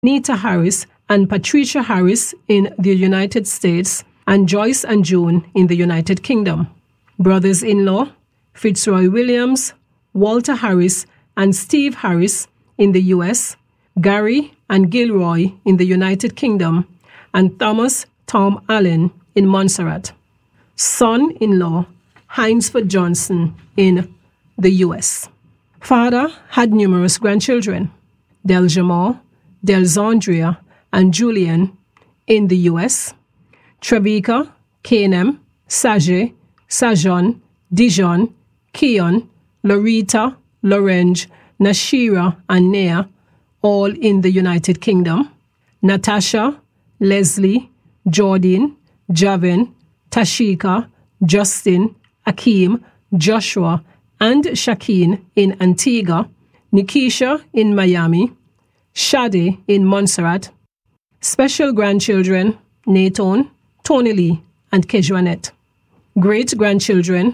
Nita Harris and Patricia Harris in the United States, and Joyce and June in the United Kingdom. Brothers-in-law, Fitzroy Williams, Walter Harris, and Steve Harris in the U.S., Gary and Gilroy in the United Kingdom, and Thomas Tom Allen in Montserrat. Son-in-law, Heinsford Johnson in the U.S. Father had numerous grandchildren: Deljamar, Delzandria, and Julian in the U.S., Trevika, Kanem, Sajay, Sajon, Dijon, Keon, Loretta, Lorange, Nashira, and Nea, all in the United Kingdom, Natasha, Leslie, Jordan, Javin, Tashika, Justin, Akeem, Joshua, and Shakeen in Antigua, Nikisha in Miami, Shade in Montserrat. Special grandchildren: Nathan, Tony Lee, and Kejuanette. Great-grandchildren: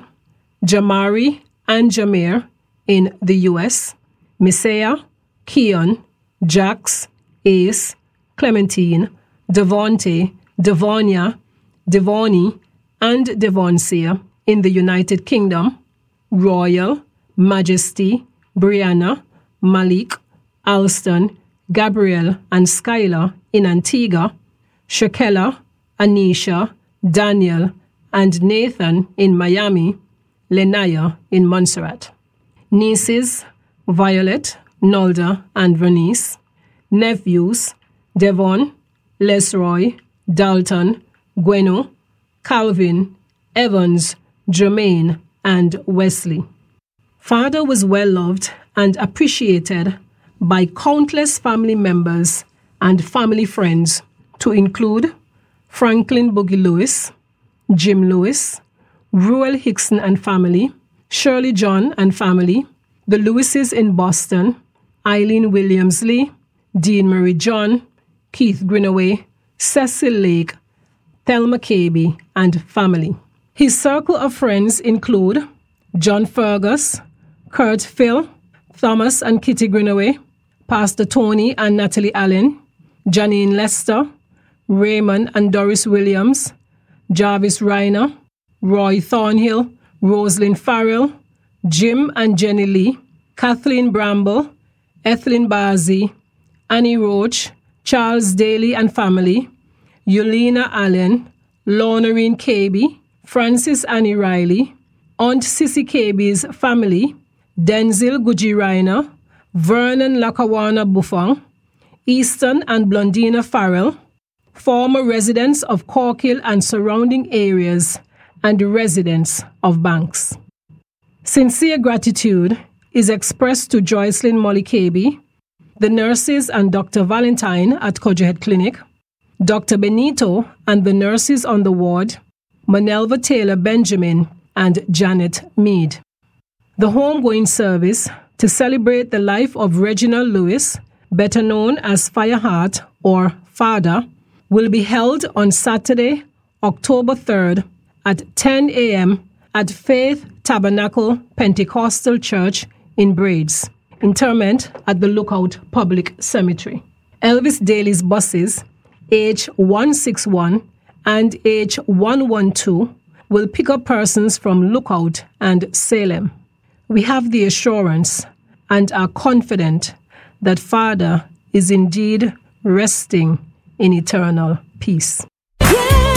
Jamari and Jameer in the U.S., Messiah, Keon, Jax, Ace, Clementine, Devontae, Devonia, Devoni, and Devonsia in the United Kingdom, Royal, Majesty, Brianna, Malik, Alston, Gabrielle, and Skylar in Antigua, Shakella, Anisha, Daniel, and Nathan in Miami, Lenaya in Montserrat. Nieces: Violet, Nolda, and Vernice. Nephews: Devon, Lesroy, Dalton, Gweno, Calvin, Evans, Jermaine, and Wesley. Father was well loved and appreciated by countless family members and family friends, to include Franklin Boogie Lewis, Jim Lewis, Ruel Hickson and family, Shirley John and family, the Lewises in Boston, Eileen Williams Lee, Dean Marie John, Keith Greenaway, Cecil Lake, Thelma Caby, and family. His circle of friends include John Fergus, Kurt Phil, Thomas and Kitty Greenaway, Pastor Tony and Natalie Allen, Janine Lester, Raymond and Doris Williams, Jarvis Reiner, Roy Thornhill, Rosalind Farrell, Jim and Jenny Lee, Kathleen Bramble, Ethelyn Barzy, Annie Roach, Charles Daly and family, Yulina Allen, Lornarine Caby, Francis Annie Riley, Aunt Sissy Caby's family, Denzil Guji Reiner, Vernon Lakawana Buffon, Easton and Blondina Farrell, former residents of Corkhill and surrounding areas, and residents of Banks. Sincere gratitude is expressed to Joycelyn Molly Caby, the nurses and Dr. Valentine at Cogerhead Clinic, Dr. Benito and the nurses on the ward, Manelva Taylor Benjamin, and Janet Mead. The homegoing service to celebrate the life of Reginald Lewis, better known as Fireheart or Father, will be held on Saturday, October 3rd at 10 a.m. at Faith Tabernacle Pentecostal Church in Braids. Interment at the Lookout Public Cemetery. Elvis Daly's buses, H161 and H112, will pick up persons from Lookout and Salem. We have the assurance and are confident that Father is indeed resting in eternal peace.